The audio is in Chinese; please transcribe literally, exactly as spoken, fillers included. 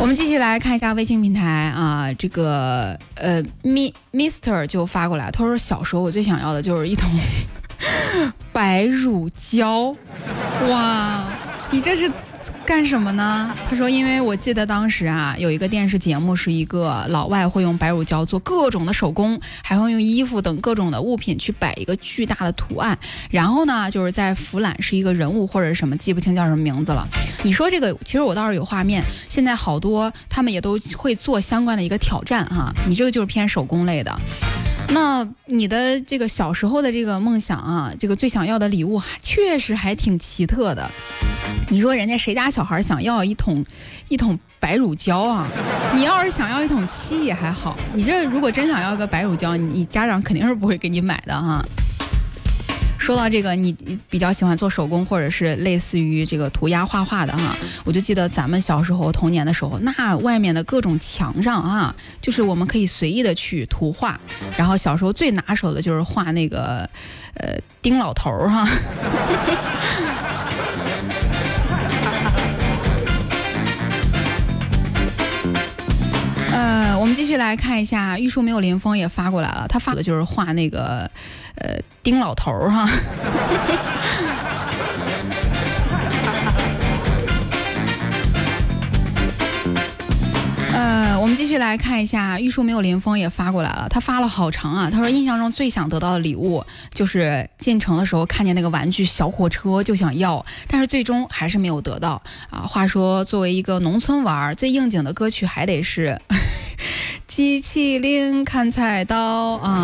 我们继续来看一下微信平台啊，这个呃，mi Mister 就发过来，他说小时候我最想要的就是一桶白乳胶，哇，你这是干什么呢？他说因为我记得当时啊有一个电视节目是一个老外会用白乳胶做各种的手工，还会用衣服等各种的物品去摆一个巨大的图案，然后呢就是在俯览是一个人物或者什么，记不清叫什么名字了。你说这个其实我倒是有画面，现在好多他们也都会做相关的一个挑战哈，你这个就是偏手工类的。那你的这个小时候的这个梦想啊，这个最想要的礼物确实还挺奇特的。你说人家谁家小孩想要一桶一桶白乳胶啊？你要是想要一桶漆也还好，你这如果真想要个白乳胶，你家长肯定是不会给你买的哈。说到这个，你比较喜欢做手工或者是类似于这个涂鸦画画的哈，我就记得咱们小时候童年的时候，那外面的各种墙上啊，就是我们可以随意的去涂画，然后小时候最拿手的就是画那个呃丁老头哈。呃，我们继续来看一下，玉树没有林峰也发过来了，他发的就是画那个呃丁老头哈。呃，我们继续来看一下，玉树没有林峰也发过来了，他发了好长啊。他说印象中最想得到的礼物就是进城的时候看见那个玩具小火车就想要，但是最终还是没有得到啊。话说作为一个农村娃，最应景的歌曲还得是机器灵看菜刀啊。